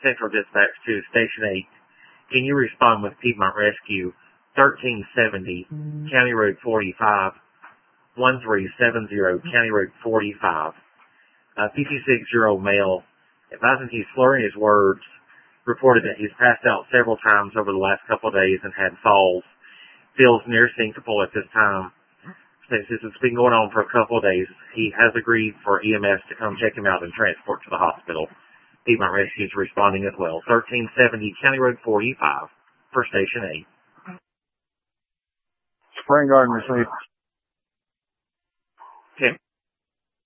Central Dispatch to Station 8. Can you respond with Piedmont Rescue, 1370, County Road 45, 1370, County Road 45. 56-year-old male, advising he's slurring his words, reported that he's passed out several times over the last couple of days and had falls. Feels near syncopal at this time. Since this has been going on for a couple of days, he has agreed for EMS to come check him out and transport to the hospital. Piedmont Rescue is responding as well. 1370 County Road 45 for Station 8. Spring Garden received. Tim.